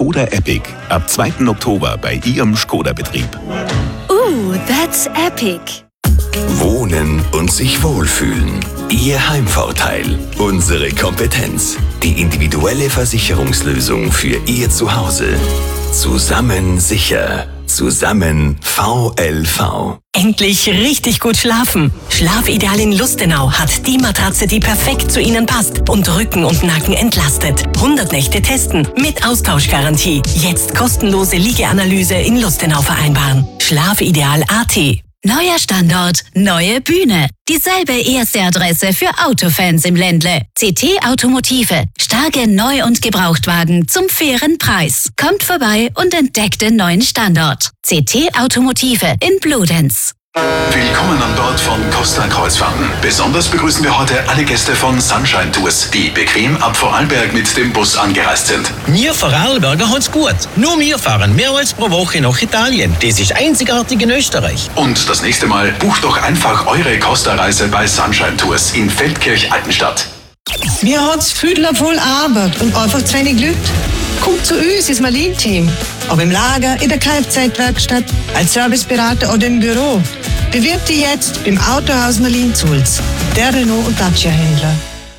Skoda Epic. Ab 2. Oktober bei Ihrem Skoda-Betrieb. That's epic. Wohnen und sich wohlfühlen. Ihr Heimvorteil. Unsere Kompetenz. Die individuelle Versicherungslösung für Ihr Zuhause. Zusammen sicher. Zusammen VLV. Endlich richtig gut schlafen. Schlafideal in Lustenau hat die Matratze, die perfekt zu Ihnen passt und Rücken und Nacken entlastet. 100 Nächte testen mit Austauschgarantie. Jetzt kostenlose Liegeanalyse in Lustenau vereinbaren. Schlafideal.at. Neuer Standort, neue Bühne. Dieselbe erste Adresse für Autofans im Ländle. CT Automotive. Starke Neu- und Gebrauchtwagen zum fairen Preis. Kommt vorbei und entdeckt den neuen Standort. CT Automotive in Bludenz. Willkommen an Bord von Costa Kreuzfahrten. Besonders begrüßen wir heute alle Gäste von Sunshine Tours, die bequem ab Vorarlberg mit dem Bus angereist sind. Wir Vorarlberger haben's gut. Nur wir fahren mehrmals pro Woche nach Italien. Das ist einzigartig in Österreich. Und das nächste Mal bucht doch einfach eure Costa-Reise bei Sunshine Tours in Feldkirch-Altenstadt. Wir haben viel voll Arbeit und einfach zu wenig Leute. Kommt zu uns ins Marlin-Team. Ob im Lager, in der Kfz-Werkstatt, als Serviceberater oder im Büro. Bewirb dich jetzt im Autohaus Marlin Sulz, der Renault- und Dacia-Händler.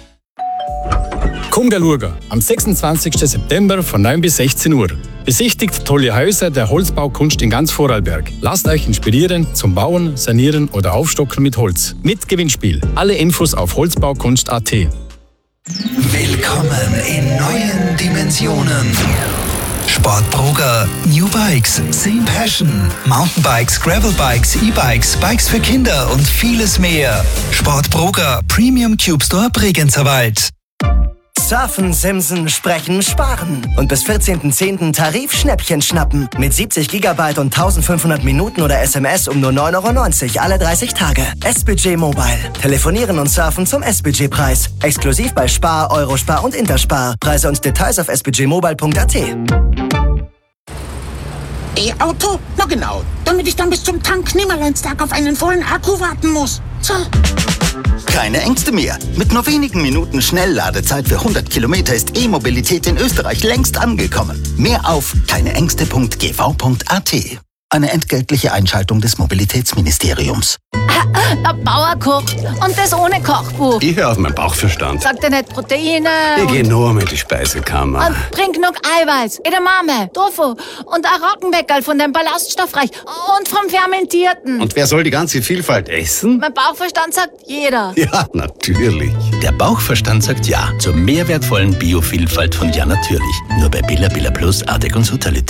Komm schauen. Am 26. September von 9 bis 16 Uhr. Besichtigt tolle Häuser der Holzbaukunst in ganz Vorarlberg. Lasst euch inspirieren zum Bauen, Sanieren oder Aufstocken mit Holz. Mit Gewinnspiel. Alle Infos auf holzbaukunst.at. Willkommen in neuen Dimensionen. Sportbroker, New Bikes, Same Passion, Mountainbikes, Gravelbikes, E-Bikes, Bikes für Kinder und vieles mehr. Sportbroker, Premium Cube Store Bregenzerwald. Surfen, Simsen, Sprechen, Sparen. Und bis 14.10. Tarif-Schnäppchen schnappen. Mit 70 GB und 1500 Minuten oder SMS um nur 9,90 € alle 30 Tage. S-Budget Mobile. Telefonieren und surfen zum S-Budget-Preis. Exklusiv bei Spar, Eurospar und Interspar. Preise und Details auf sbudgetmobile.at. E-Auto? Na genau. Damit ich dann bis zum Tank-Nimmerleinstag auf einen vollen Akku warten muss. So. Keine Ängste mehr. Mit nur wenigen Minuten Schnellladezeit für 100 Kilometer ist E-Mobilität in Österreich längst angekommen. Mehr auf keineängste.gv.at. Eine entgeltliche Einschaltung des Mobilitätsministeriums. Der Bauer kocht und das ohne Kochbuch. Ich höre auf meinen Bauchverstand. Sagt er nicht Proteine? Ich gehe nur mit die Speisekammer. Und trink genug Eiweiß, Edamame, Tofu und ein Roggenweckerl von dem Ballaststoffreich und vom Fermentierten. Und wer soll die ganze Vielfalt essen? Mein Bauchverstand sagt jeder. Ja, natürlich. Der Bauchverstand sagt ja zur mehrwertvollen Biovielfalt von Ja Natürlich. Nur bei Billa Billa Plus, Artec und Sutalität.